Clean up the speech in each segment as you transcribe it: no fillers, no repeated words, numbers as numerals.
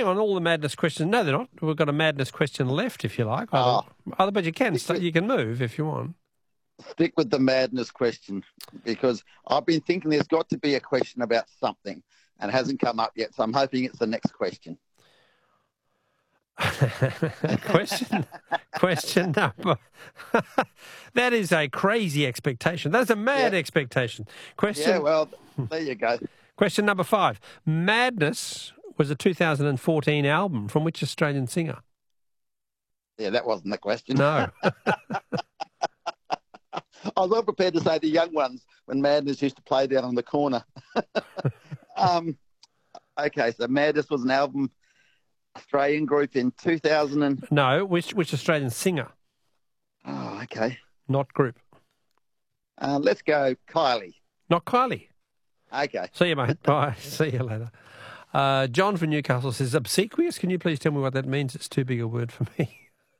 staying on all the madness questions. No, they're not. We've got a madness question left, if you like. But you can move if you want. Stick with the madness question, because I've been thinking there's got to be a question about something and it hasn't come up yet, so I'm hoping it's the next question. Question number. That is a crazy expectation. That's a mad expectation. Yeah, well, there you go. Question number 5. Madness was a 2014 album from which Australian singer? Yeah, that wasn't the question. No. I was well prepared to say the Young Ones when Madness used to play down on the corner. Okay, so Madness was an album, Australian group in 2000 No, which Australian singer? Oh, okay. Not group. Let's go Kylie. Not Kylie. Okay. See you, mate. Bye. See you later. John from Newcastle says, obsequious? Can you please tell me what that means? It's too big a word for me.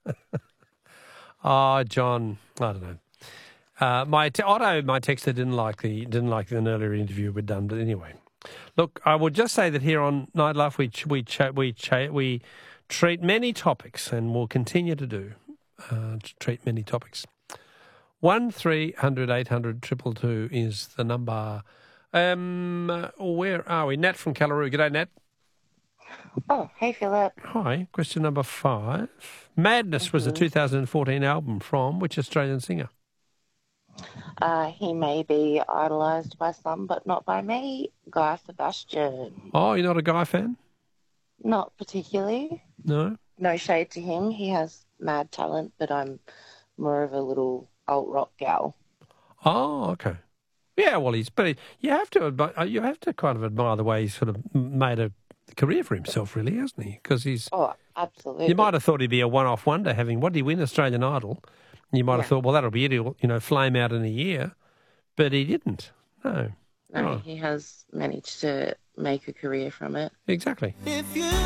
John, I don't know. Otto, my texter, didn't like an earlier interview we'd done, but anyway. Look, I would just say that here on Nightlife we treat many topics, and will continue to do treat many topics. 1300 800 222 is the number. Where are we? Nat from Callaroo. G'day, Nat. Oh, hey, Philip. Hi. Question number 5. Madness was a 2014 album from which Australian singer? He may be idolised by some, but not by me. Guy Sebastian. Oh, you're not a Guy fan? Not particularly. No? No shade to him. He has mad talent, but I'm more of a little alt-rock gal. Oh, okay. Yeah, well, you have to kind of admire the way he's sort of made a career for himself, really, hasn't he? Because he's... Oh, absolutely. You might have thought he'd be a one-off wonder, what did he win, Australian Idol? You might have thought, well, that'll be it, he'll, flame out in a year. But he didn't. No. No, he has managed to make a career from it. Exactly.